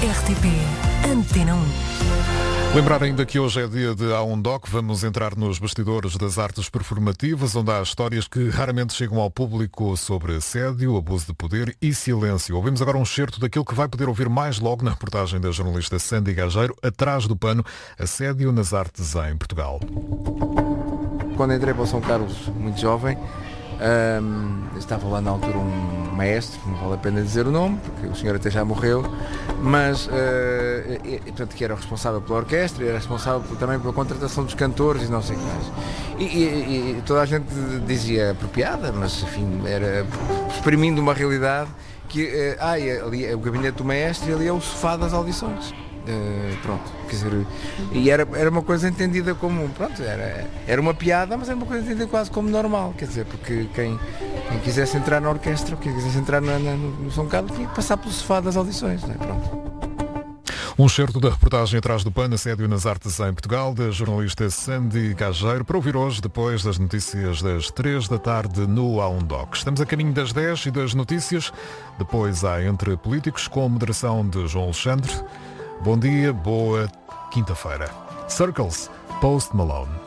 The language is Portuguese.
RTP Antena 1. Lembrar ainda que hoje é dia de Há um Doc, vamos entrar nos bastidores das artes performativas, onde há histórias que raramente chegam ao público sobre assédio, abuso de poder e silêncio. Ouvimos agora um excerto daquilo que vai poder ouvir mais logo na reportagem da jornalista Sandy Gageiro, Atrás do Pano, assédio nas artes em Portugal. Quando entrei para o São Carlos, muito jovem, estava lá na altura um maestro, não vale a pena dizer o nome, porque o senhor até já morreu, mas portanto, que era o responsável pela orquestra, era responsável também pela contratação dos cantores e não sei o que mais. E toda a gente dizia apropriada, mas enfim, era exprimindo uma realidade que ali é o gabinete do maestro e ali é o sofá das audições. Pronto, quer dizer, e era uma coisa entendida como, pronto, era uma piada, mas era uma coisa entendida quase como normal, quer dizer, porque quem quisesse entrar na orquestra, quem quisesse entrar no São Carlos, tinha que passar pelo sofá das audições, não é? Pronto. Um excerto da reportagem Atrás do Pano, assédio nas artes em Portugal, da jornalista Sandy Gageiro, para ouvir hoje, depois das notícias das 3 da tarde no Há um Doc. Estamos a caminho das 10 e das notícias, depois há Entre Políticos, com a moderação de João Alexandre. Bom dia, boa quinta-feira. Circles, Post Malone.